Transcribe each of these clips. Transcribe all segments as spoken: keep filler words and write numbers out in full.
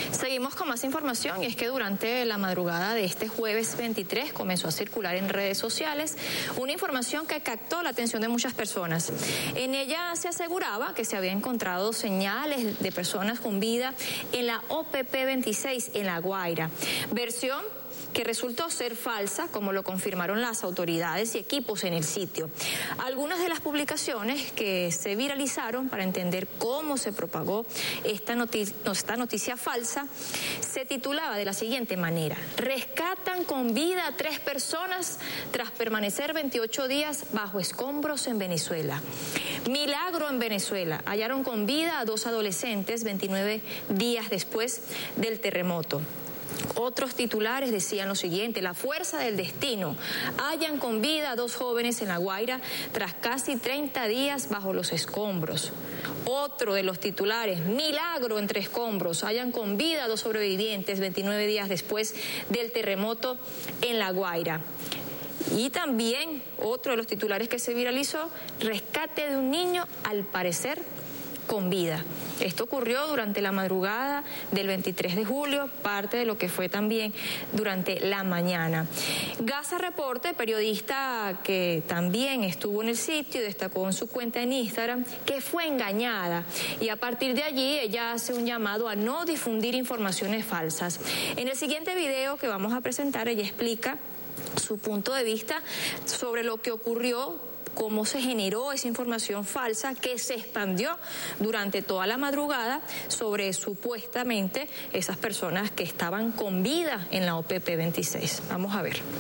Seguimos con más información y es que durante la madrugada de este jueves veintitrés comenzó a circular en redes sociales una información que captó la atención de muchas personas. En ella se aseguraba que se había encontrado señales de personas con vida en la O P P veintiséis en La Guaira, versión que resultó ser falsa, como lo confirmaron las autoridades y equipos en el sitio. Algunas de las publicaciones que se viralizaron para entender cómo se propagó esta noticia, esta noticia falsa se titulaba de la siguiente manera: rescatan con vida a tres personas tras permanecer veintiocho días bajo escombros en Venezuela. Milagro en Venezuela, hallaron con vida a dos adolescentes veintinueve días después del terremoto. Otros titulares decían lo siguiente: la fuerza del destino, hallan con vida a dos jóvenes en La Guaira tras casi treinta días bajo los escombros. Otro de los titulares: milagro entre escombros, hallan con vida a dos sobrevivientes veintinueve días después del terremoto en La Guaira. Y también otro de los titulares que se viralizó: rescate de un niño al parecer con vida. Esto ocurrió durante la madrugada del veintitrés de julio, parte de lo que fue también durante la mañana. Gaza Reporte, periodista que también estuvo en el sitio y destacó en su cuenta en Instagram que fue engañada, y a partir de allí ella hace un llamado a no difundir informaciones falsas. En el siguiente video que vamos a presentar, ella explica su punto de vista sobre lo que ocurrió, cómo se generó esa información falsa que se expandió durante toda la madrugada sobre supuestamente esas personas que estaban con vida en la O P P veintiséis. Vamos a ver.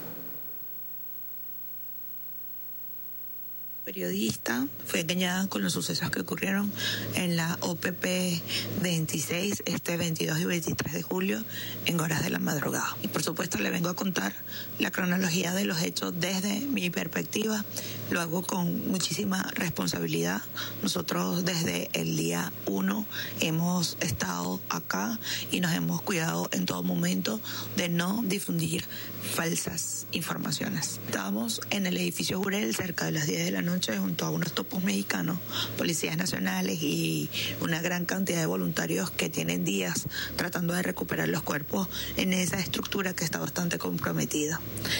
Periodista fue engañada con los sucesos que ocurrieron en la O P P veintiséis este veintidós y veintitrés de julio en horas de la madrugada. Y por supuesto le vengo a contar la cronología de los hechos desde mi perspectiva. Lo hago con muchísima responsabilidad. Nosotros desde el día uno hemos estado acá y nos hemos cuidado en todo momento de no difundir falsas informaciones. Estábamos en el edificio Jurel cerca de las diez de la noche junto a unos topos mexicanos, policías nacionales y una gran cantidad de voluntarios que tienen días tratando de recuperar los cuerpos en esa estructura que está bastante comprometida.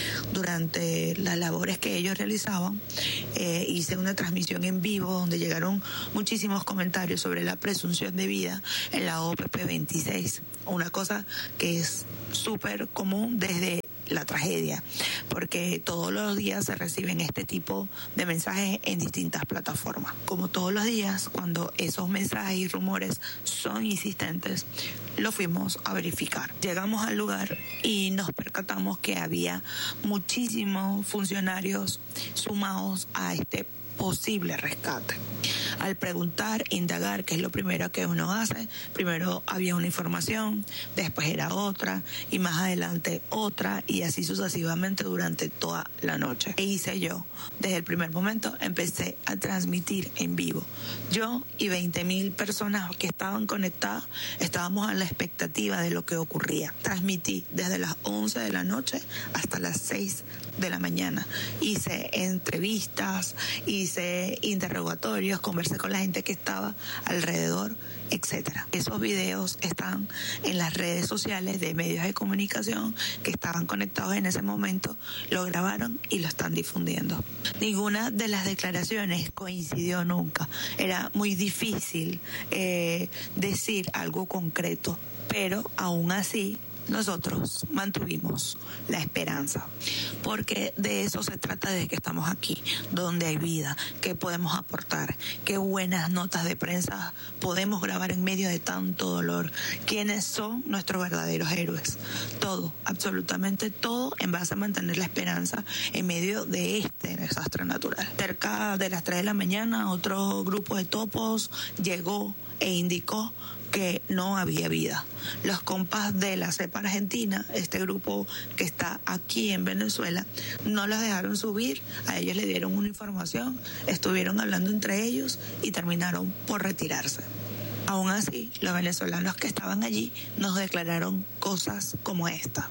Durante las labores que ellos realizaban, eh, hice una transmisión en vivo donde llegaron muchísimos comentarios sobre la presunción de vida en la O P P veintiséis, una cosa que es súper común desde la tragedia, porque todos los días se reciben este tipo de mensajes en distintas plataformas. Como todos los días, cuando esos mensajes y rumores son insistentes, lo fuimos a verificar. Llegamos al lugar y nos percatamos que había muchísimos funcionarios sumados a este posible rescate. Al preguntar, indagar, que es lo primero que uno hace, primero había una información, después era otra y más adelante otra, y así sucesivamente durante toda la noche. E hice yo, desde el primer momento empecé a transmitir en vivo. Yo y veinte mil personas que estaban conectadas estábamos a la expectativa de lo que ocurría. Transmití desde las once de la noche hasta las seis de la mañana. Hice entrevistas, hice interrogatorios, conversé con la gente que estaba alrededor, etcétera. Esos videos están en las redes sociales de medios de comunicación que estaban conectados en ese momento, lo grabaron y lo están difundiendo. Ninguna de las declaraciones coincidió nunca. Era muy difícil eh, decir algo concreto, pero aún así nosotros mantuvimos la esperanza, porque de eso se trata desde que estamos aquí, donde hay vida, qué podemos aportar, qué buenas notas de prensa podemos grabar en medio de tanto dolor, quiénes son nuestros verdaderos héroes. Todo, absolutamente todo, en base a mantener la esperanza en medio de este desastre natural. Cerca de las tres de la mañana, otro grupo de topos llegó e indicó que no había vida. Los compas de la cepa argentina, este grupo que está aquí en Venezuela, no los dejaron subir, a ellos le dieron una información, estuvieron hablando entre ellos y terminaron por retirarse. Aún así, los venezolanos que estaban allí nos declararon cosas como esta.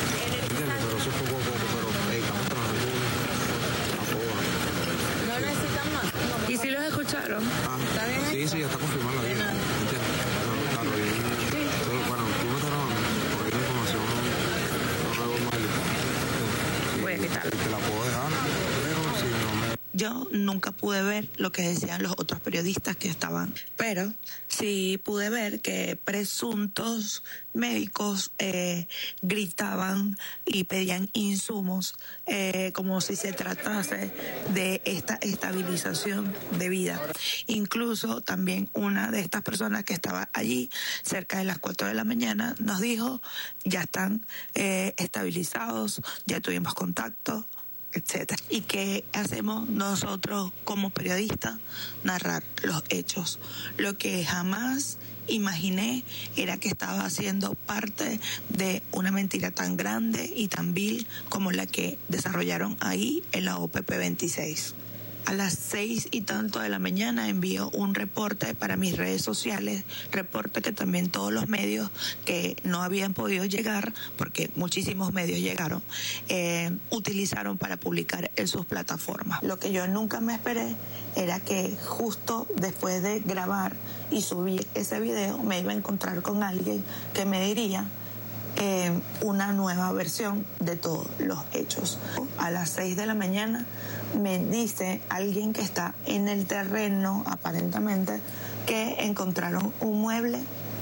¿No necesitan más? ¿Y si los escucharon? Ah, ¿está bien? Sí, sí, ya está confirmado la vida. ¿Entiendes? No, claro, bien. Sí. Bueno, yo nunca pude ver lo que decían los otros periodistas que estaban, pero sí pude ver que presuntos médicos eh, gritaban y pedían insumos eh, como si se tratase de esta estabilización de vida. Incluso también una de estas personas que estaba allí cerca de las cuatro de la mañana nos dijo, ya están eh, estabilizados, ya tuvimos contacto, etcétera. ¿Y qué hacemos nosotros como periodistas? Narrar los hechos. Lo que jamás imaginé era que estaba haciendo parte de una mentira tan grande y tan vil como la que desarrollaron ahí en la O P P veintiséis. A las seis y tanto de la mañana envío un reporte para mis redes sociales, reporte que también todos los medios que no habían podido llegar, porque muchísimos medios llegaron, eh, utilizaron para publicar en sus plataformas. Lo que yo nunca me esperé era que justo después de grabar y subir ese video me iba a encontrar con alguien que me diría Eh, una nueva versión de todos los hechos. A las seis de la mañana me dice alguien que está en el terreno, aparentemente, que encontraron un mueble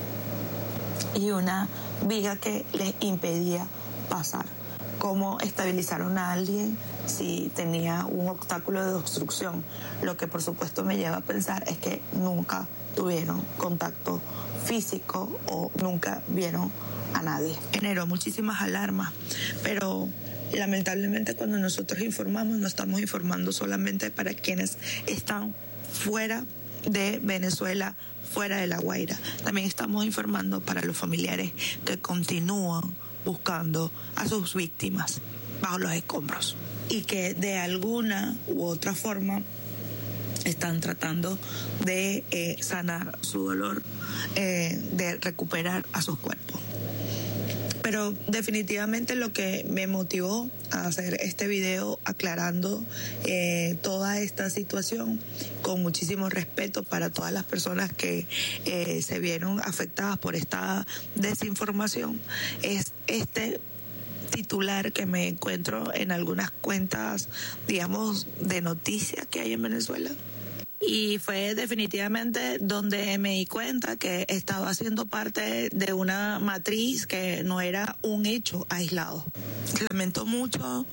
y una viga que les impedía pasar. ¿Cómo estabilizaron a alguien si tenía un obstáculo de obstrucción? Lo que por supuesto me lleva a pensar es que nunca tuvieron contacto físico o nunca vieron a nadie. Generó muchísimas alarmas, pero lamentablemente cuando nosotros informamos no estamos informando solamente para quienes están fuera de Venezuela, fuera de La Guaira. También estamos informando para los familiares que continúan buscando a sus víctimas bajo los escombros y que de alguna u otra forma están tratando de eh, sanar su dolor, eh, de recuperar a sus cuerpos. Pero definitivamente lo que me motivó a hacer este video aclarando eh, toda esta situación con muchísimo respeto para todas las personas que eh, se vieron afectadas por esta desinformación es este titular que me encuentro en algunas cuentas, digamos, de noticias que hay en Venezuela. Y fue definitivamente donde me di cuenta que estaba haciendo parte de una matriz que no era un hecho aislado. Lamento mucho.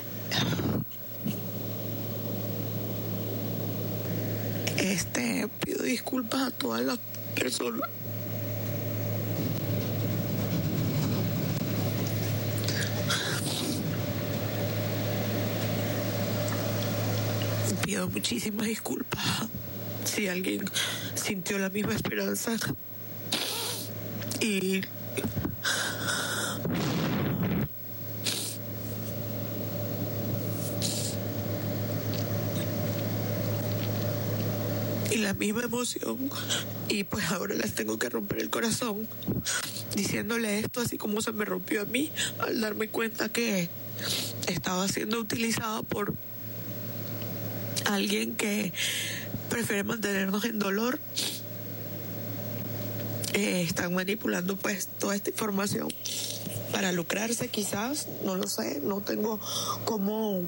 Este, pido disculpas a todas las personas. Pido muchísimas disculpas si alguien sintió la misma esperanza y y la misma emoción, y pues ahora les tengo que romper el corazón diciéndole esto, así como se me rompió a mí al darme cuenta que estaba siendo utilizada por alguien que prefiere mantenernos en dolor. Eh, están manipulando pues toda esta información para lucrarse quizás, no lo sé, no tengo cómo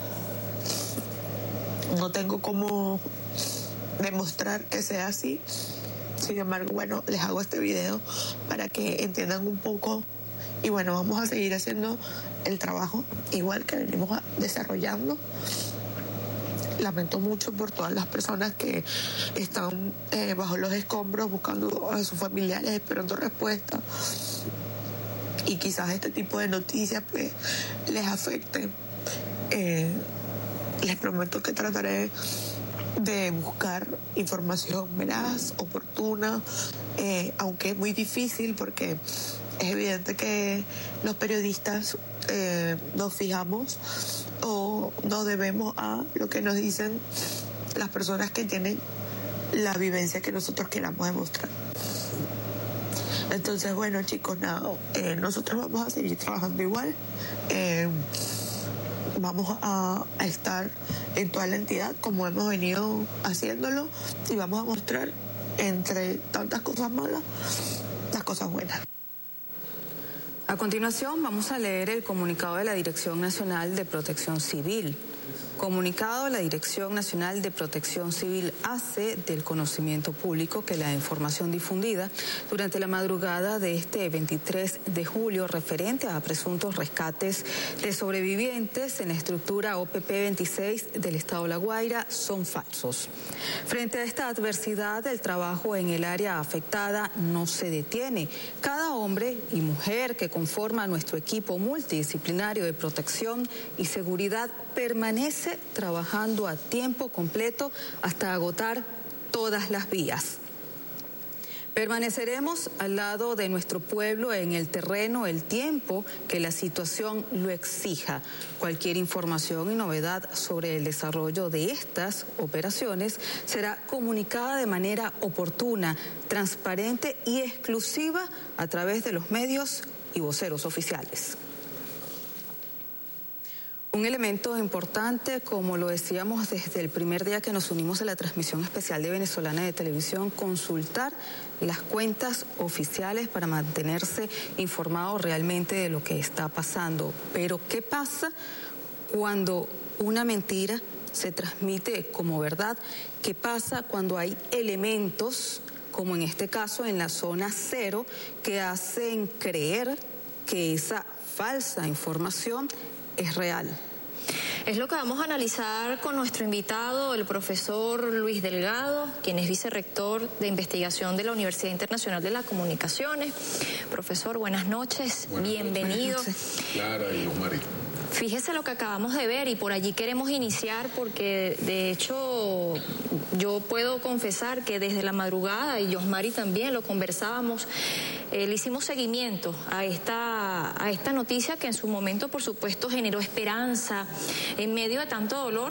no tengo cómo demostrar que sea así. Sin embargo, bueno, les hago este video para que entiendan un poco y bueno, vamos a seguir haciendo el trabajo igual que venimos desarrollando. Lamento mucho por todas las personas que están eh, bajo los escombros buscando a sus familiares, esperando respuesta. Y quizás este tipo de noticias pues les afecte. Eh, les prometo que trataré de buscar información veraz, oportuna, eh, aunque es muy difícil porque es evidente que los periodistas eh, nos fijamos o nos debemos a lo que nos dicen las personas que tienen la vivencia que nosotros queramos demostrar. Entonces, bueno, chicos, nada, eh, nosotros vamos a seguir trabajando igual. Eh, vamos a, a estar en toda la entidad como hemos venido haciéndolo y vamos a mostrar entre tantas cosas malas las cosas buenas. A continuación vamos a leer el comunicado de la Dirección Nacional de Protección Civil. Comunicado, la Dirección Nacional de Protección Civil hace del conocimiento público que la información difundida durante la madrugada de este veintitrés de julio referente a presuntos rescates de sobrevivientes en la estructura O P P veintiséis del Estado La Guaira son falsos. Frente a esta adversidad, el trabajo en el área afectada no se detiene. Cada hombre y mujer que conforma nuestro equipo multidisciplinario de protección y seguridad permanece trabajando a tiempo completo hasta agotar todas las vías. Permaneceremos al lado de nuestro pueblo en el terreno el tiempo que la situación lo exija. Cualquier información y novedad sobre el desarrollo de estas operaciones será comunicada de manera oportuna, transparente y exclusiva a través de los medios y voceros oficiales. Un elemento importante, como lo decíamos desde el primer día que nos unimos a la transmisión especial de Venezolana de Televisión, consultar las cuentas oficiales para mantenerse informado realmente de lo que está pasando. Pero, ¿qué pasa cuando una mentira se transmite como verdad? ¿Qué pasa cuando hay elementos, como en este caso en la zona cero, que hacen creer que esa falsa información es real? Es lo que vamos a analizar con nuestro invitado, el profesor Luis Delgado, quien es vicerrector de investigación de la Universidad Internacional de las Comunicaciones. Profesor, buenas noches, buenas bienvenido. Noches. Clara y Yosmari. Fíjese lo que acabamos de ver y por allí queremos iniciar porque de hecho yo puedo confesar que desde la madrugada, y Yosmari también lo conversábamos, eh, le hicimos seguimiento a esta, a esta noticia que en su momento por supuesto generó esperanza en medio de tanto dolor.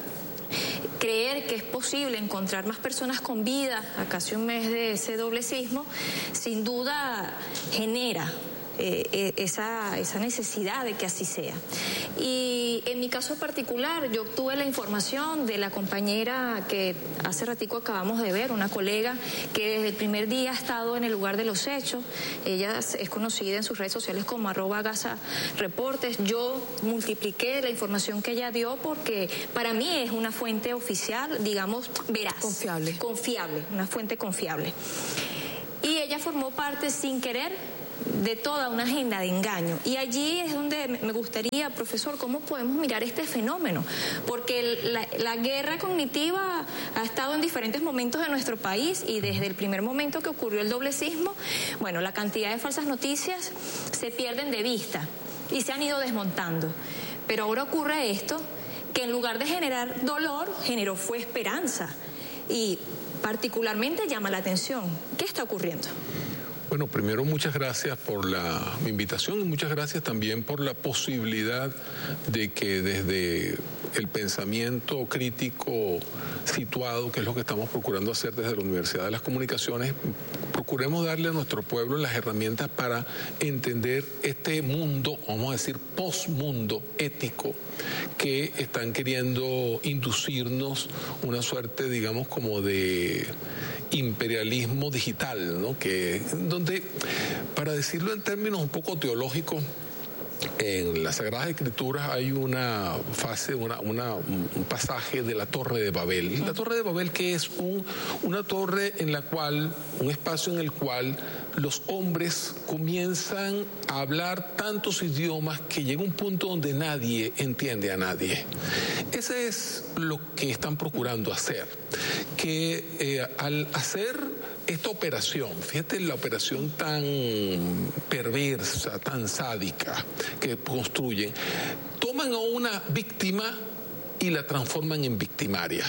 Creer que es posible encontrar más personas con vida a casi un mes de ese doble sismo, sin duda genera Eh, esa, esa necesidad de que así sea. Y en mi caso particular, yo obtuve la información de la compañera que hace ratico acabamos de ver, una colega que desde el primer día ha estado en el lugar de los hechos. Ella es conocida en sus redes sociales como arroba Gaza Reportes. Yo multipliqué la información que ella dio porque para mí es una fuente oficial, digamos, veraz. Confiable. Confiable, una fuente confiable. Y ella formó parte sin querer de toda una agenda de engaño. Y allí es donde me gustaría, profesor, cómo podemos mirar este fenómeno, porque la, la guerra cognitiva ha estado en diferentes momentos de nuestro país y desde el primer momento que ocurrió el doble sismo, bueno, la cantidad de falsas noticias se pierden de vista y se han ido desmontando. Pero ahora ocurre esto, que en lugar de generar dolor, generó fue esperanza y particularmente llama la atención. ¿Qué está ocurriendo? Bueno, primero muchas gracias por la invitación y muchas gracias también por la posibilidad de que desde el pensamiento crítico situado, que es lo que estamos procurando hacer desde la Universidad de las Comunicaciones, procuremos darle a nuestro pueblo las herramientas para entender este mundo, vamos a decir, postmundo ético, que están queriendo inducirnos una suerte, digamos, como de imperialismo digital, ¿no? Que donde, para decirlo en términos un poco teológicos, en las Sagradas Escrituras hay una fase, una, una, un pasaje de la Torre de Babel. La Torre de Babel, que es un, una torre en la cual, un espacio en el cual los hombres comienzan a hablar tantos idiomas que llega un punto donde nadie entiende a nadie. Ese es lo que están procurando hacer, que eh, al hacer esta operación, fíjate la operación tan perversa, tan sádica que construyen, toman a una víctima y la transforman en victimaria.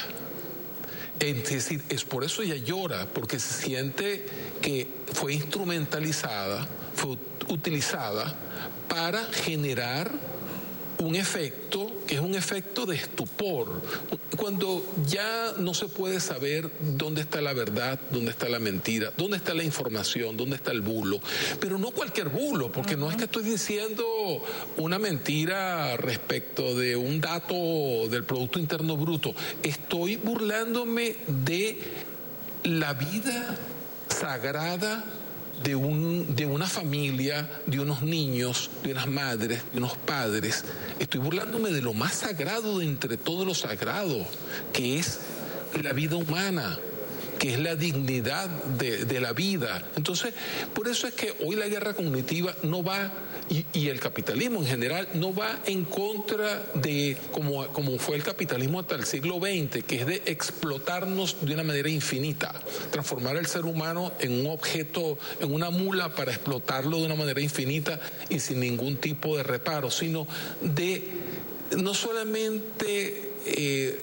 Es decir, es por eso ella llora, porque se siente que fue instrumentalizada, fue utilizada para generar un efecto que es un efecto de estupor, cuando ya no se puede saber dónde está la verdad, dónde está la mentira, dónde está la información, dónde está el bulo, pero no cualquier bulo, porque uh-huh. no es que estoy diciendo una mentira respecto de un dato del Producto Interno Bruto, estoy burlándome de la vida sagrada de, un, de una familia, de unos niños, de unas madres, de unos padres. Estoy burlándome de lo más sagrado de entre todo lo sagrado, que es la vida humana, que es la dignidad de, de la vida. Entonces, por eso es que hoy la guerra cognitiva no va, y, y el capitalismo en general, no va en contra de, como, como fue el capitalismo hasta el siglo veinte, que es de explotarnos de una manera infinita, transformar al ser humano en un objeto, en una mula para explotarlo de una manera infinita y sin ningún tipo de reparo, sino de no solamente eh,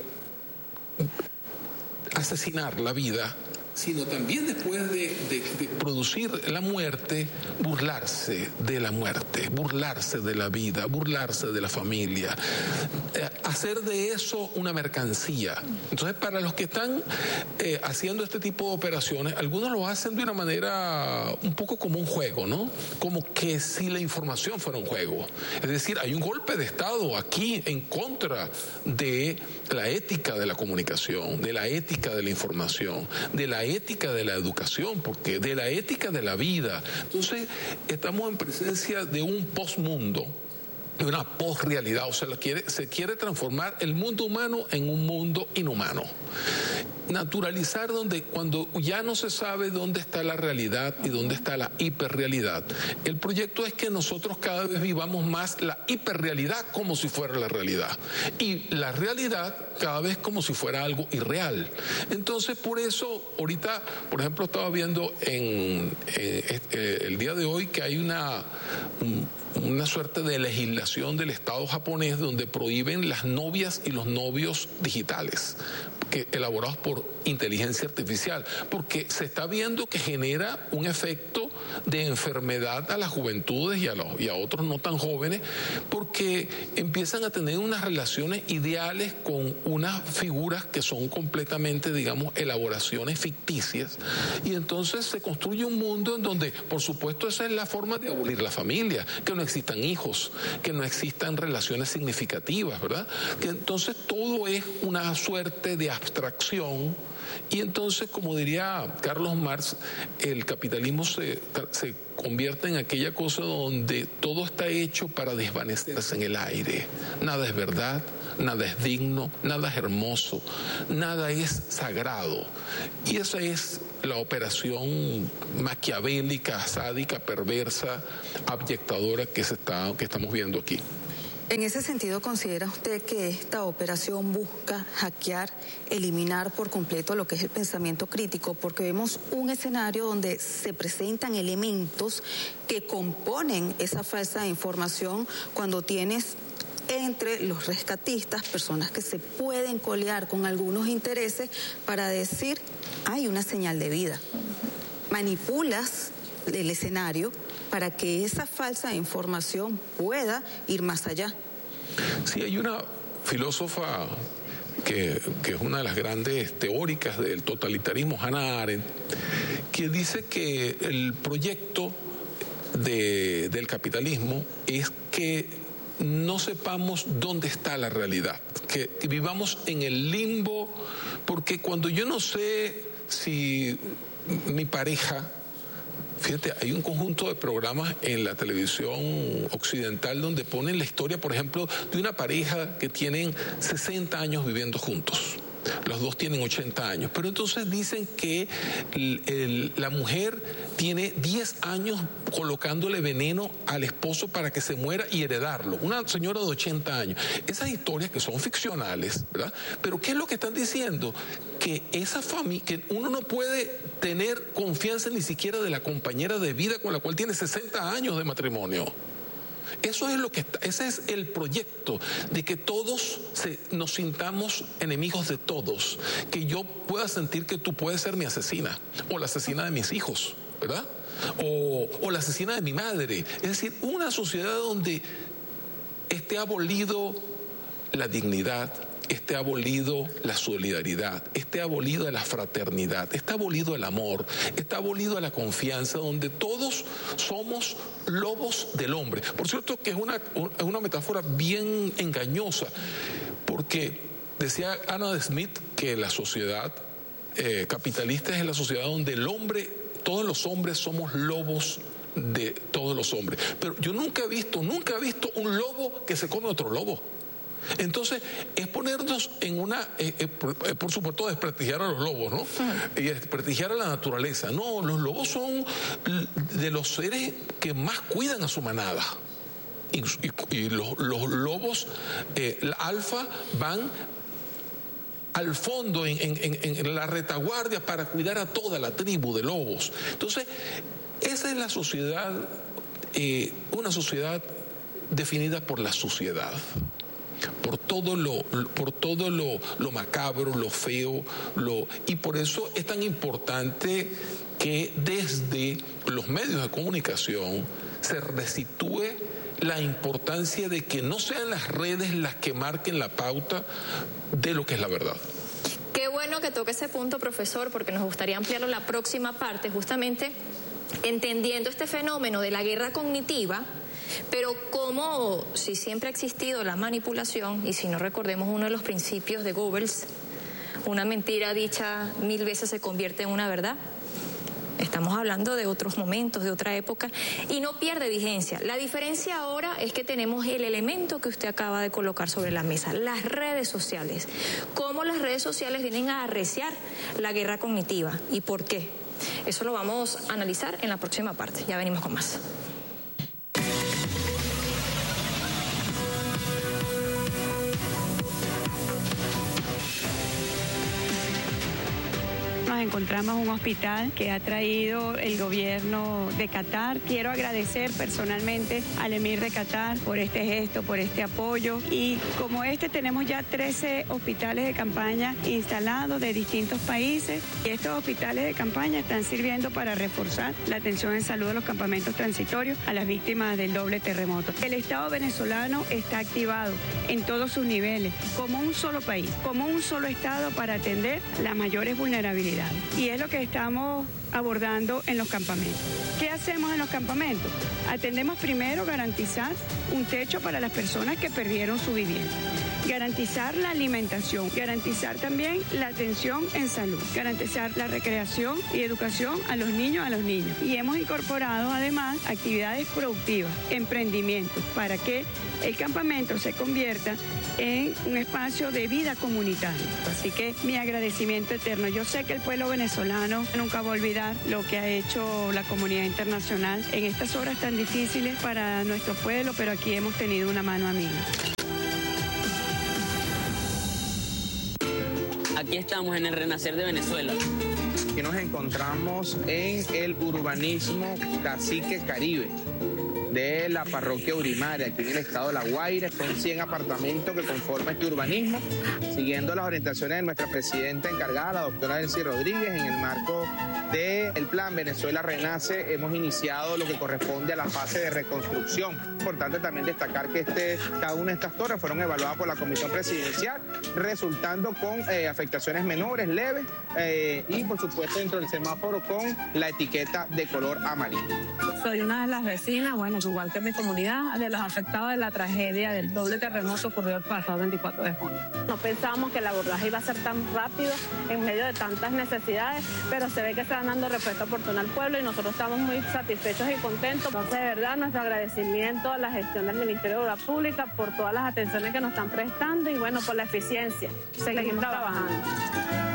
asesinar la vida, sino también después de, de, de producir la muerte, burlarse de la muerte, burlarse de la vida, burlarse de la familia, eh, hacer de eso una mercancía. Entonces, para los que están eh, haciendo este tipo de operaciones, algunos lo hacen de una manera un poco como un juego, ¿no? Como que si la información fuera un juego. Es decir, hay un golpe de Estado aquí en contra de la ética de la comunicación, de la ética de la información, de la ética de la educación, porque de la ética de la vida. Entonces, estamos en presencia de un postmundo, de una posrealidad, o sea, se quiere, se quiere transformar el mundo humano en un mundo inhumano. Naturalizar donde, cuando ya no se sabe dónde está la realidad y dónde está la hiperrealidad. El proyecto es que nosotros cada vez vivamos más la hiperrealidad como si fuera la realidad, y la realidad cada vez como si fuera algo irreal. Entonces, por eso, ahorita, por ejemplo, estaba viendo en, en, en el día de hoy que hay una... Un, una suerte de legislación del Estado japonés donde prohíben las novias y los novios digitales, que, elaborados por inteligencia artificial, porque se está viendo que genera un efecto de enfermedad a las juventudes y a, los, y a otros no tan jóvenes, porque empiezan a tener unas relaciones ideales con unas figuras que son completamente, digamos, elaboraciones ficticias, y entonces se construye un mundo en donde, por supuesto, esa es la forma de abolir la familia, que no existan hijos, que no existan relaciones significativas, ¿verdad? Que entonces todo es una suerte de abstracción, y entonces, como diría Carlos Marx, el capitalismo se, se convierte en aquella cosa donde todo está hecho para desvanecerse en el aire. Nada es verdad, nada es digno, nada es hermoso, nada es sagrado. Y esa es la operación maquiavélica, sádica, perversa, abyectadora que, se está, que estamos viendo aquí. En ese sentido, ¿considera usted que esta operación busca hackear, eliminar por completo lo que es el pensamiento crítico? Porque vemos un escenario donde se presentan elementos que componen esa falsa información cuando tienes entre los rescatistas personas que se pueden colear con algunos intereses para decir hay una señal de vida. Manipulas el escenario para que esa falsa información pueda ir más allá. Sí, hay una filósofa que, que es una de las grandes teóricas del totalitarismo, Hannah Arendt, que dice que el proyecto de, del capitalismo es que no sepamos dónde está la realidad, que, que vivamos en el limbo, porque cuando yo no sé si mi pareja... Fíjate, hay un conjunto de programas en la televisión occidental donde ponen la historia, por ejemplo, de una pareja que tienen sesenta años viviendo juntos. Los dos tienen ochenta años, pero entonces dicen que el, el, la mujer tiene diez años colocándole veneno al esposo para que se muera y heredarlo. Una señora de ochenta años. Esas historias que son ficcionales, ¿verdad? Pero ¿qué es lo que están diciendo? Que esa familia, que uno no puede tener confianza ni siquiera de la compañera de vida con la cual tiene sesenta años de matrimonio. Eso es lo que está, ese es el proyecto de que todos se, nos sintamos enemigos de todos, que yo pueda sentir que tú puedes ser mi asesina o la asesina de mis hijos, ¿verdad? O, o la asesina de mi madre. Es decir, una sociedad donde esté abolido la dignidad, esté abolido la solidaridad, esté abolida la fraternidad, está abolido el amor, está abolido la confianza, donde todos somos lobos del hombre. Por cierto, que es una, una metáfora bien engañosa, porque decía Anna Smith que la sociedad eh, capitalista es la sociedad donde el hombre todos los hombres somos lobos de todos los hombres. Pero yo nunca he visto, nunca he visto un lobo que se come otro lobo. Entonces, es ponernos en una, eh, eh, por, eh, por supuesto, desprestigiar a los lobos, ¿no? Y desprestigiar a la naturaleza. No, los lobos son de los seres que más cuidan a su manada. Y, y, y los, los lobos eh, alfa van al fondo en, en, en la retaguardia para cuidar a toda la tribu de lobos. Entonces, esa es la sociedad, eh, una sociedad definida por la suciedad, por todo lo, por todo lo, lo macabro, lo feo, lo, y por eso es tan importante que desde los medios de comunicación se resitúe la importancia de que no sean las redes las que marquen la pauta de lo que es la verdad. Qué bueno que toque ese punto, profesor, porque nos gustaría ampliarlo en la próxima parte, justamente entendiendo este fenómeno de la guerra cognitiva, pero como si siempre ha existido la manipulación, y si no recordemos uno de los principios de Goebbels, una mentira dicha mil veces se convierte en una verdad. Estamos hablando de otros momentos, de otra época, y no pierde vigencia. La diferencia ahora es que tenemos el elemento que usted acaba de colocar sobre la mesa, las redes sociales. Cómo las redes sociales vienen a arreciar la guerra cognitiva y por qué. Eso lo vamos a analizar en la próxima parte. Ya venimos con más. Nos encontramos un hospital que ha traído el gobierno de Qatar. Quiero agradecer personalmente al emir de Qatar por este gesto, por este apoyo. Y como este tenemos ya trece hospitales de campaña instalados de distintos países. Y estos hospitales de campaña están sirviendo para reforzar la atención en salud de los campamentos transitorios a las víctimas del doble terremoto. El Estado venezolano está activado en todos sus niveles, como un solo país, como un solo Estado para atender las mayores vulnerabilidades. Y es lo que estamos abordando en los campamentos. ¿Qué hacemos en los campamentos? Atendemos primero garantizar un techo para las personas que perdieron su vivienda, garantizar la alimentación, garantizar también la atención en salud, garantizar la recreación y educación a los niños, a los niños. Y hemos incorporado además actividades productivas, emprendimientos, para que el campamento se convierta en un espacio de vida comunitaria. Así que mi agradecimiento eterno. Yo sé que el pueblo venezolano nunca va a olvidar lo que ha hecho la comunidad internacional en estas horas tan difíciles para nuestro pueblo, pero aquí hemos tenido una mano amiga. Aquí estamos en el renacer de Venezuela. Que nos encontramos en el urbanismo Cacique Caribe de la parroquia Urimaria, aquí en el estado de La Guaira. Son cien apartamentos que conforman este urbanismo, siguiendo las orientaciones de nuestra presidenta encargada, la doctora Elsie Rodríguez, en el marco del plan Venezuela Renace. Hemos iniciado lo que corresponde a la fase de reconstrucción. Importante también destacar que este, cada una de estas torres fueron evaluadas por la Comisión Presidencial, resultando con eh, afectaciones menores, leves, eh, y por supuesto dentro del semáforo con la etiqueta de color amarillo. Soy una de las vecinas, bueno, igual que mi comunidad, de los afectados de la tragedia del doble terremoto ocurrido el pasado veinticuatro de junio. No pensábamos que el abordaje iba a ser tan rápido en medio de tantas necesidades, pero se ve que están dando respuesta oportuna al pueblo y nosotros estamos muy satisfechos y contentos. Entonces, de verdad, nuestro agradecimiento a la gestión del Ministerio de Obras Públicas por todas las atenciones que nos están prestando y, bueno, por la eficiencia. Seguimos trabajando.